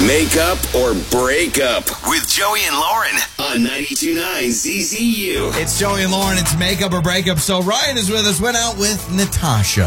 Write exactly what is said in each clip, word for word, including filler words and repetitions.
Make up or break up with Joey and Lauren on ninety-two point nine Z Z U. It's Joey and Lauren. It's Make Up or Break Up. So Ryan is with us. Went out with Natasha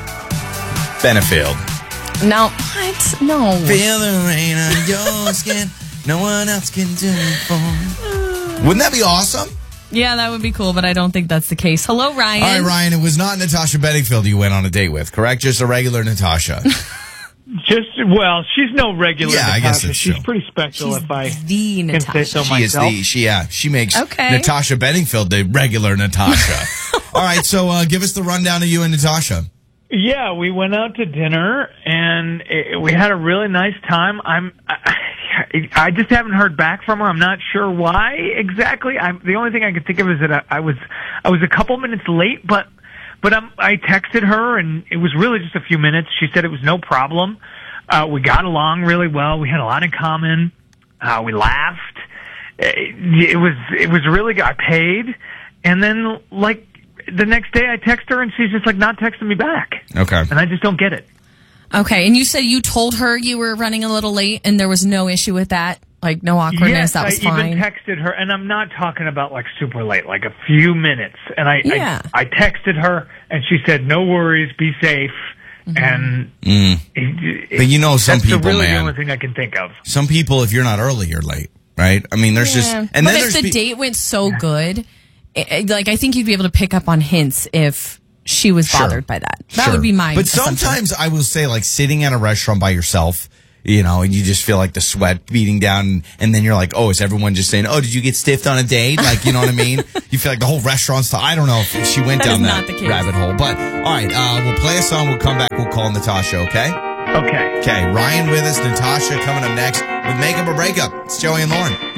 Benefield. No, what? No. Feel the rain on your skin. No one else can do it for. Wouldn't that be awesome? Yeah, that would be cool, but I don't think that's the case. Hello, Ryan. All right, Ryan. It was not Natasha Bedingfield you went on a date with, correct? Just a regular Natasha. Just, well, she's no regular Yeah, Natasha. I guess it's She's true. pretty special, She's if I the can Natasha. say so She myself. is the, she, yeah, she makes Okay. Natasha Bedingfield the regular Natasha. All right, so uh, give us the rundown of you and Natasha. Yeah, we went out to dinner, and it, we had a really nice time. I'm, I, I just haven't heard back from her. I'm not sure why exactly. I'm, the only thing I can think of is that I, I was, I was a couple minutes late, but, but I'm, I texted her, and it was really just a few minutes. She said it was no problem. Uh, we got along really well. We had a lot in common. Uh, we laughed. It, it was, it was really good. I paid, and then like the next day, I text her, and she's just like not texting me back. Okay. And I just don't get it. Okay, and you said you told her you were running a little late, and there was no issue with that? Like, no awkwardness, Yes, that was I fine? even texted her, and I'm not talking about like super late, like a few minutes. And I, Yeah. I, I texted her, and she said, "No worries, be safe." Mm-hmm. And Mm. it, it, But you know some that's people, the really man. the only thing I can think of. Some people, if you're not early, you're late, right? I mean, there's just... Yeah. and but then if there's the pe- date went so good, it, it- like, I think you'd be able to pick up on hints if she was Sure. bothered by that. That Sure. would be my But assumption. sometimes I will say, like, sitting at a restaurant by yourself, you know, and you just feel like the sweat beating down, and then you're like, oh, is everyone just saying, oh, did you get stiffed on a date? Like, you know what I mean? You feel like the whole restaurant's... Th- I don't know if she went That down is that not the case. rabbit hole. But, all right, uh, we'll play a song. We'll come back. We'll call Natasha, okay? Okay. Okay, Ryan with us, Natasha coming up next with Make Up or Break Up. It's Joey and Lauren.